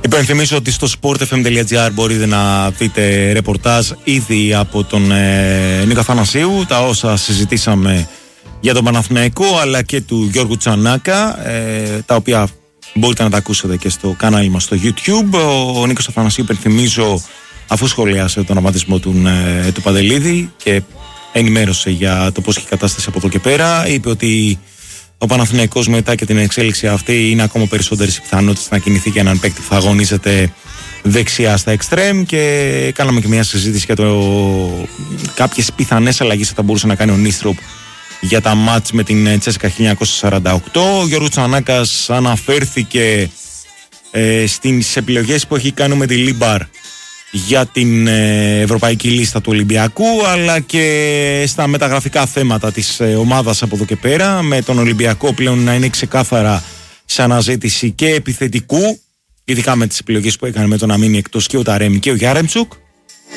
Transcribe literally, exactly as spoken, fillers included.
Υπενθυμίζω ότι στο sportfm.gr μπορείτε να δείτε ρεπορτάζ ήδη από τον ε, Νίκο Αθανασίου, τα όσα συζητήσαμε για τον Παναθηναϊκό αλλά και του Γιώργου Τσανάκα, ε, τα οποία μπορείτε να τα ακούσετε και στο κανάλι μας στο YouTube. Ο Νίκος Αθανασίου, υπενθυμίζω, αφού σχολιάσε τον αβαντισμό του, ε, του Παντελίδη και ενημέρωσε για το πώς έχει κατάσταση από εδώ και πέρα, είπε ότι ο Παναθηναϊκός μετά και την εξέλιξη αυτή είναι ακόμα περισσότερες οι πιθανότητες να κινηθεί για έναν παίκτη που θα αγωνίζεται δεξιά στα εξτρέμ, και κάναμε και μια συζήτηση για το κάποιες πιθανές αλλαγές θα μπορούσε να κάνει ο Νίστροπ για τα μάτς με την Τσέσκα χίλια εννιακόσια σαράντα οκτώ. Ο Γιώργος Τσανάκας αναφέρθηκε ε, στις επιλογές που έχει κάνει με τη Λίμπαρ για την ε, ευρωπαϊκή λίστα του Ολυμπιακού, αλλά και στα μεταγραφικά θέματα της ε, ομάδας από εδώ και πέρα, με τον Ολυμπιακό πλέον να είναι ξεκάθαρα σε αναζήτηση και επιθετικού, ειδικά με τις επιλογές που έκανε με το να μείνει εκτός και ο Ταρέμι και ο Γιάρεμτσουκ.